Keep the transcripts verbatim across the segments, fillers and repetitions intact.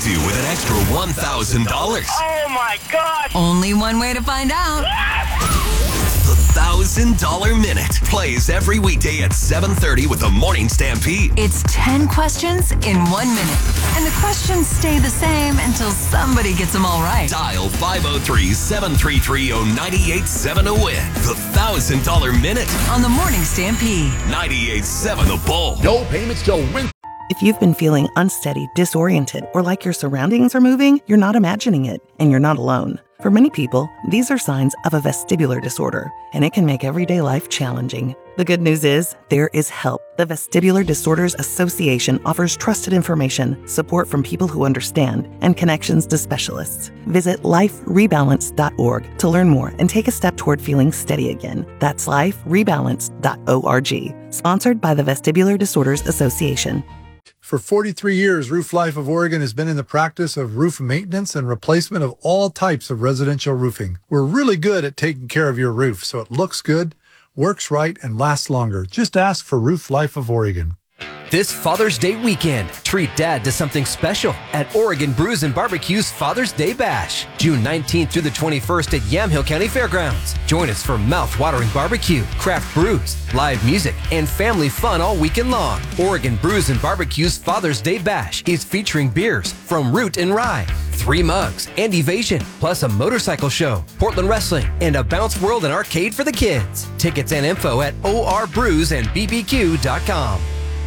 you with an extra one thousand dollars. Oh my God! Only one way to find out. The one thousand dollar Minute plays every weekday at seven thirty with the Morning Stampede. It's ten questions in one minute. And the questions stay the same until somebody gets them all right. Dial five oh three, seven three three, oh nine eight seven to win the one thousand dollar Minute On the Morning Stampede. ninety-eight point seven The Bull. No payments till win. If you've been feeling unsteady, disoriented, or like your surroundings are moving, you're not imagining it, and you're not alone. For many people, these are signs of a vestibular disorder, and it can make everyday life challenging. The good news is, there is help. The Vestibular Disorders Association offers trusted information, support from people who understand, and connections to specialists. Visit life rebalance dot org to learn more and take a step toward feeling steady again. That's life rebalance dot org. Sponsored by the Vestibular Disorders Association. For forty-three years, Roof Life of Oregon has been in the practice of roof maintenance and replacement of all types of residential roofing. We're really good at taking care of your roof so it looks good, works right, and lasts longer. Just ask for Roof Life of Oregon. This Father's Day weekend, treat Dad to something special at Oregon Brews and Barbecue's Father's Day Bash, June nineteenth through the twenty-first at Yamhill County Fairgrounds. Join us for mouth-watering barbecue, craft brews, live music, and family fun all weekend long. Oregon Brews and Barbecue's Father's Day Bash is featuring beers from Root and Rye, three mugs, and Evasion, plus a motorcycle show, Portland Wrestling, and a bounce world and arcade for the kids. Tickets and info at o r brews and b b q dot com.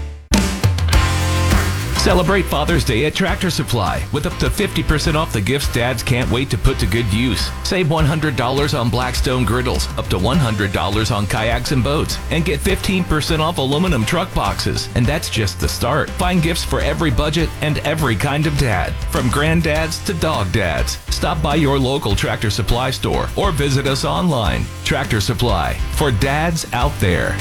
Celebrate Father's Day at Tractor Supply with up to fifty percent off the gifts dads can't wait to put to good use. Save one hundred dollars on Blackstone griddles, up to one hundred dollars on kayaks and boats, and get fifteen percent off aluminum truck boxes. And that's just the start. Find gifts for every budget and every kind of dad, from granddads to dog dads. Stop by your local Tractor Supply store or visit us online. Tractor Supply, for dads out there.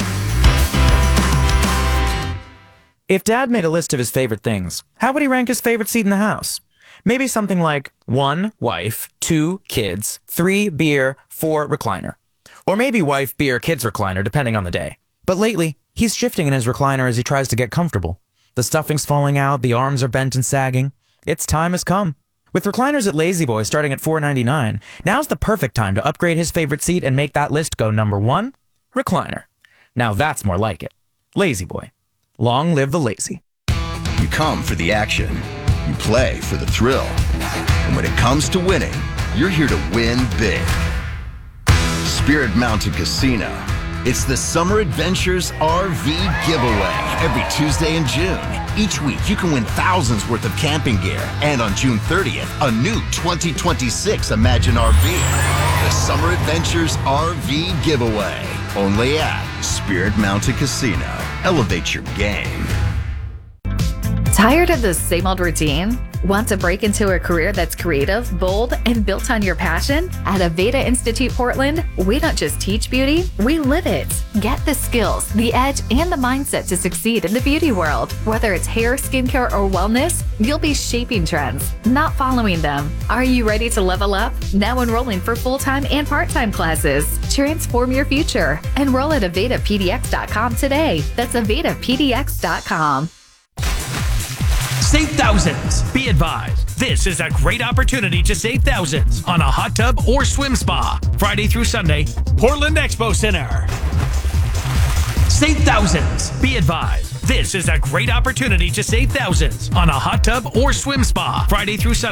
If Dad made a list of his favorite things, how would he rank his favorite seat in the house? Maybe something like one, wife, two, kids, three, beer, four, recliner. Or maybe wife, beer, kids, recliner, depending on the day. But lately, he's shifting in his recliner as he tries to get comfortable. The stuffing's falling out, the arms are bent and sagging. Its time has come. With recliners at La-Z-Boy starting at four ninety-nine, now's the perfect time to upgrade his favorite seat and make that list go number one, recliner. Now that's more like it. La-Z-Boy. Long live the lazy. You come for the action. You play for the thrill. And when it comes to winning, you're here to win big. Spirit Mountain Casino. It's the Summer Adventures R V giveaway every Tuesday in June. Each week, you can win thousands worth of camping gear. And on June thirtieth, a new twenty twenty-six Imagine R V. The Summer Adventures R V giveaway. Only at Spirit Mountain Casino. Elevate your game. Tired of the same old routine? Want to break into a career that's creative, bold, and built on your passion? At Aveda Institute Portland, we don't just teach beauty, we live it. Get the skills, the edge, and the mindset to succeed in the beauty world. Whether it's hair, skincare, or wellness, you'll be shaping trends, not following them. Are you ready to level up? Now enrolling for full-time and part-time classes. Transform your future. Enroll at aveda p d x dot com today. That's aveda p d x dot com. Save thousands. Be advised, this is a great opportunity to save thousands on a hot tub or swim spa. Friday through Sunday, Portland Expo Center. Save thousands. Be advised, this is a great opportunity to save thousands on a hot tub or swim spa. Friday through Sunday.